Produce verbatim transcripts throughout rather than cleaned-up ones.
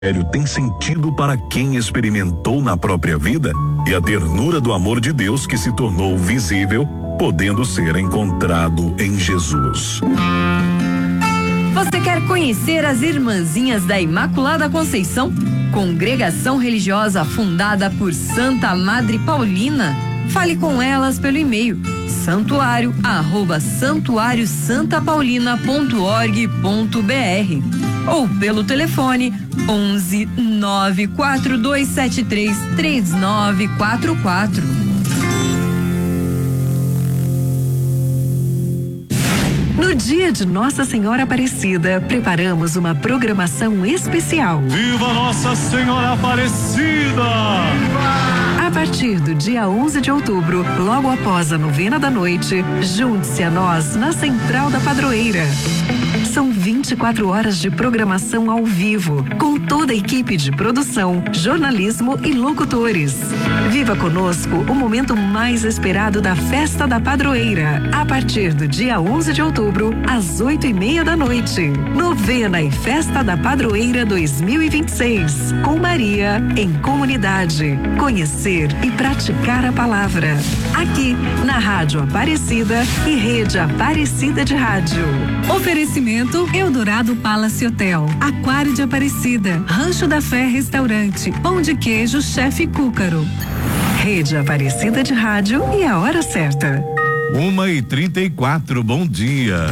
tem sentido para quem experimentou na própria vida e a ternura do amor de Deus que se tornou visível, podendo ser encontrado em Jesus. Você quer conhecer as Irmãzinhas da Imaculada Conceição? Congregação religiosa fundada por Santa Madre Paulina? Fale com elas pelo e-mail santuário arroba santuário santa paulina ponto org ponto br ou pelo telefone onze nove quatro dois sete três três nove quatro quatro. No dia de Nossa Senhora Aparecida, preparamos uma programação especial. Viva Nossa Senhora Aparecida! A partir do dia onze de outubro, logo após a novena da noite, junte-se a nós na Central da Padroeira. São vinte e quatro horas de programação ao vivo, com toda a equipe de produção, jornalismo e locutores. Viva conosco o momento mais esperado da Festa da Padroeira, a partir do dia onze de outubro, às oito e meia da noite. Novena e Festa da Padroeira dois mil e vinte e seis, com Maria em comunidade. Conhecer e praticar a palavra. Aqui, na Rádio Aparecida e Rede Aparecida de Rádio. Oferecimento Eldorado Palace Hotel, Aquário de Aparecida, Rancho da Fé Restaurante, Pão de Queijo Chefe Cúcaro. Rede Aparecida de Rádio e a hora certa. Uma e trinta e quatro, bom dia.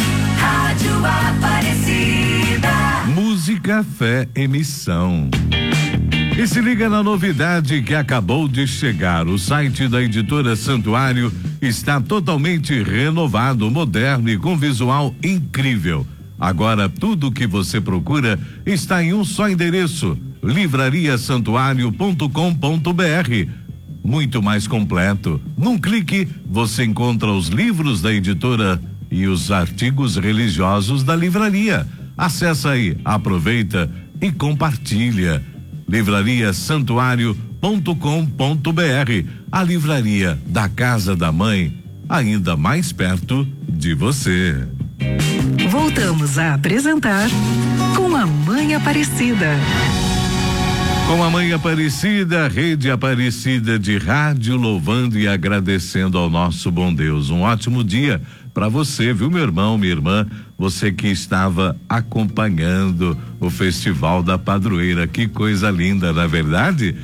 Rádio Aparecida. Música, fé, emissão. E se liga na novidade que acabou de chegar. O site da editora Santuário está totalmente renovado, moderno e com visual incrível. Agora tudo o que você procura está em um só endereço: livraria santuário ponto com ponto br. Muito mais completo. Num clique você encontra os livros da editora e os artigos religiosos da livraria. Acesse aí, aproveita e compartilha. livraria santuário ponto com ponto br, a livraria da Casa da Mãe, ainda mais perto de você. Voltamos a apresentar Com a Mãe Aparecida. Com a Mãe Aparecida, Rede Aparecida de Rádio, louvando e agradecendo ao nosso bom Deus. Um ótimo dia para você, viu, meu irmão, minha irmã, você que estava acompanhando o Festival da Padroeira. Que coisa linda, não é verdade?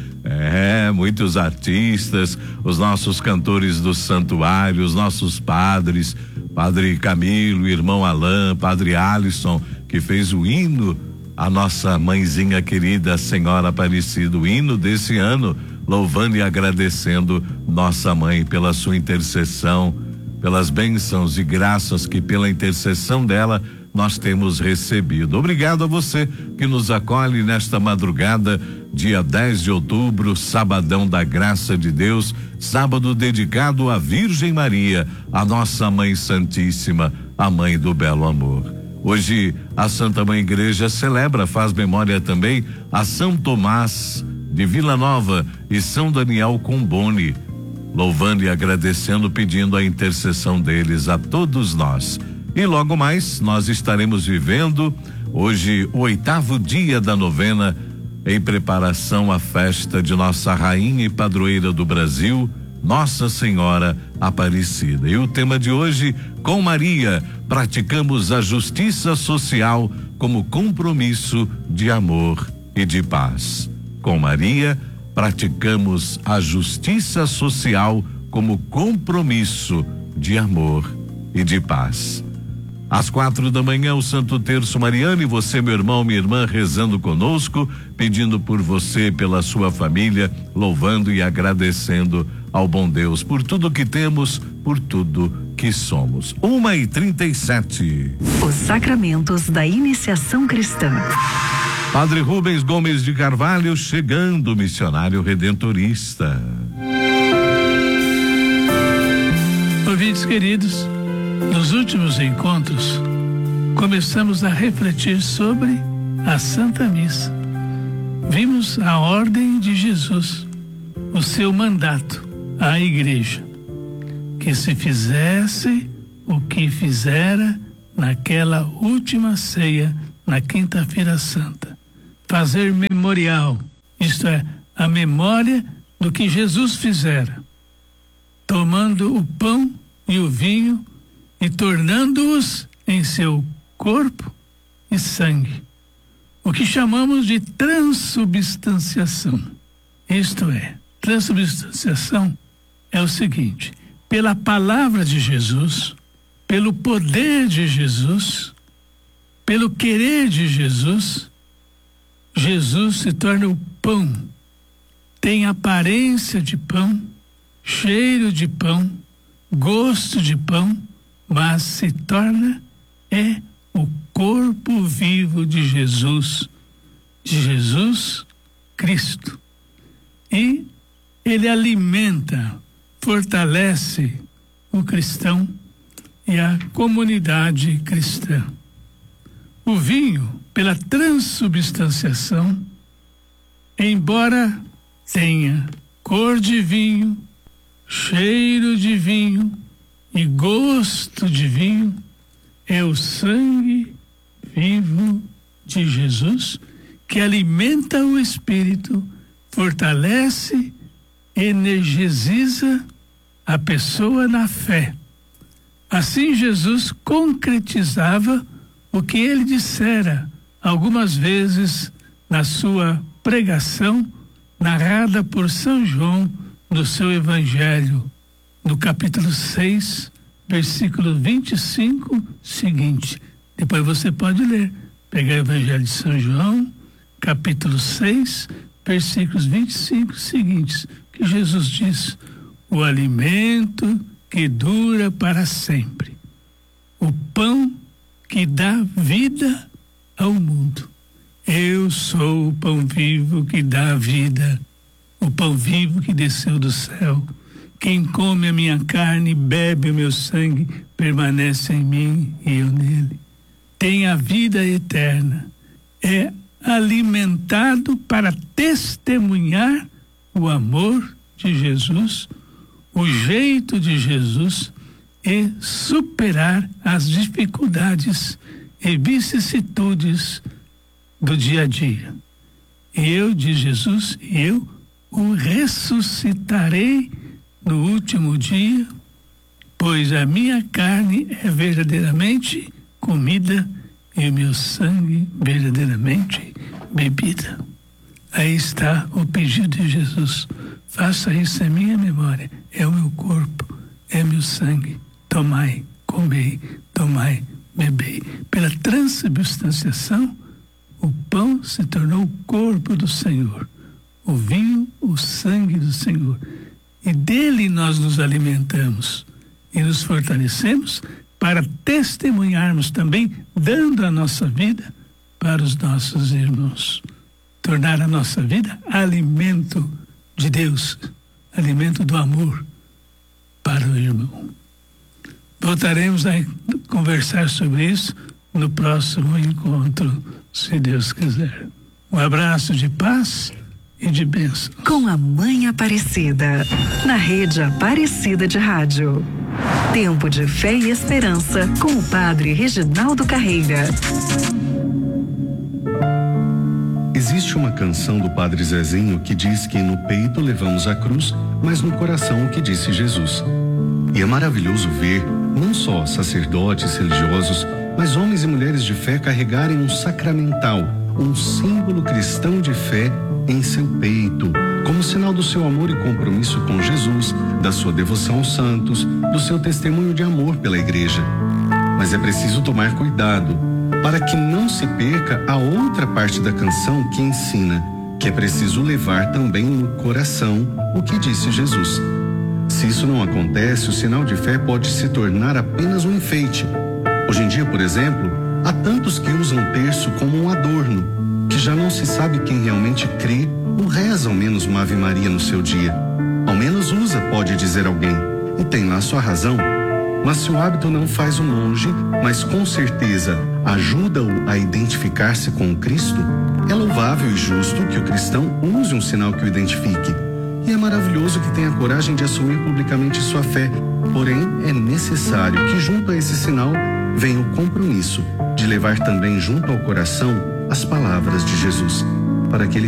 É, muitos artistas, os nossos cantores do santuário, os nossos padres, Padre Camilo, irmão Alain, Padre Alisson, que fez o hino, a nossa mãezinha querida, Senhora Aparecida, o hino desse ano, louvando e agradecendo nossa mãe pela sua intercessão, pelas bênçãos e graças que pela intercessão dela nós temos recebido. Obrigado a você que nos acolhe nesta madrugada, dia dez de outubro, sabadão da graça de Deus, sábado dedicado à Virgem Maria, a nossa Mãe Santíssima, a Mãe do Belo Amor. Hoje a Santa Mãe Igreja celebra, faz memória também a São Tomás de Vila Nova e São Daniel Comboni, louvando e agradecendo, pedindo a intercessão deles a todos nós. E logo mais nós estaremos vivendo hoje o oitavo dia da novena em preparação à festa de nossa Rainha e Padroeira do Brasil, Nossa Senhora Aparecida. E o tema de hoje, com Maria, praticamos a justiça social como compromisso de amor e de paz. Com Maria, praticamos a justiça social como compromisso de amor e de paz. Às quatro da manhã, o Santo Terço Mariano, e você, meu irmão, minha irmã, rezando conosco, pedindo por você, pela sua família, louvando e agradecendo ao bom Deus por tudo que temos, por tudo que somos. Uma e trinta e sete. Os sacramentos da iniciação cristã. Padre Rubens Gomes de Carvalho chegando, missionário redentorista. Ouvintes queridos, nos últimos encontros, começamos a refletir sobre a Santa Missa. Vimos a ordem de Jesus, o seu mandato à Igreja, que se fizesse o que fizera naquela última ceia, na Quinta-feira Santa, fazer memorial, isto é, a memória do que Jesus fizera, tomando o pão e o vinho e tornando-os em seu corpo e sangue, o que chamamos de transubstanciação. Isto é, transubstanciação é o seguinte: pela palavra de Jesus, pelo poder de Jesus, pelo querer de Jesus, Jesus se torna o pão, tem aparência de pão, cheiro de pão, gosto de pão, mas se torna é o corpo vivo de Jesus, de Jesus Cristo. E ele alimenta, fortalece o cristão e a comunidade cristã. O vinho, pela transubstanciação, embora tenha cor de vinho, cheiro de vinho e gosto de vinho, é o sangue vivo de Jesus que alimenta o espírito, fortalece, energiza a pessoa na fé. Assim Jesus concretizava o que ele dissera algumas vezes na sua pregação, narrada por São João no seu Evangelho, no capítulo seis, versículo vinte e cinco, seguinte. Depois você pode ler, pegar o Evangelho de São João, capítulo seis, versículos vinte e cinco seguintes, que Jesus diz: o alimento que dura para sempre, o pão que dá vida ao mundo. Eu sou o pão vivo que dá vida, o pão vivo que desceu do céu. Quem come a minha carne e bebe o meu sangue permanece em mim e eu nele. Tem a vida eterna. É alimentado para testemunhar o amor de Jesus, o jeito de Jesus e superar as dificuldades e vicissitudes do dia a dia. E eu, diz Jesus, eu o ressuscitarei no último dia, pois a minha carne é verdadeiramente comida e o meu sangue verdadeiramente bebida. Aí está o pedido de Jesus: faça isso em minha memória, é o meu corpo, é meu sangue, tomai, comei, tomai, bebei. Pela transubstanciação, o pão se tornou o corpo do Senhor, o vinho, o sangue do Senhor. E dele nós nos alimentamos e nos fortalecemos para testemunharmos também, dando a nossa vida para os nossos irmãos. Tornar a nossa vida alimento de Deus, alimento do amor para o irmão. Voltaremos a conversar sobre isso no próximo encontro, se Deus quiser. Um abraço de paz e de bênção. Com a Mãe Aparecida, na Rede Aparecida de Rádio. Tempo de fé e esperança com o Padre Reginaldo Carreira. Existe uma canção do Padre Zezinho que diz que no peito levamos a cruz, mas no coração o que disse Jesus. E é maravilhoso ver não só sacerdotes religiosos, mas homens e mulheres de fé carregarem um sacramental, um símbolo cristão de fé em seu peito, como sinal do seu amor e compromisso com Jesus, da sua devoção aos santos, do seu testemunho de amor pela Igreja. Mas é preciso tomar cuidado para que não se perca a outra parte da canção que ensina que é preciso levar também no coração o que disse Jesus. Se isso não acontece, o sinal de fé pode se tornar apenas um enfeite. Hoje em dia, por exemplo, há tantos que usam o terço como um adorno, que já não se sabe quem realmente crê ou reza ao menos uma Ave Maria no seu dia. Ao menos usa, pode dizer alguém, e tem lá sua razão. Mas se o hábito não faz o monge, mas com certeza ajuda-o a identificar-se com o Cristo, é louvável e justo que o cristão use um sinal que o identifique. E é maravilhoso que tenha coragem de assumir publicamente sua fé. Porém, é necessário que junto a esse sinal venha o compromisso de levar também junto ao coração as palavras de Jesus. para que ele